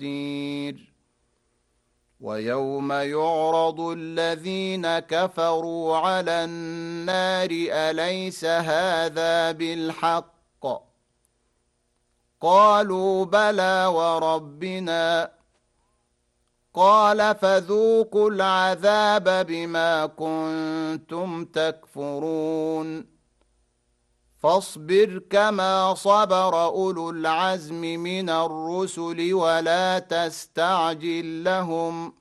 الطير ويوم يعرض الذين كفروا على النار أليس هذا بالحق قالوا بلى وربنا قال فذوقوا العذاب بما كنتم تكفرون فاصبر كما صبر أولو العزم من الرسل ولا تستعجل لهم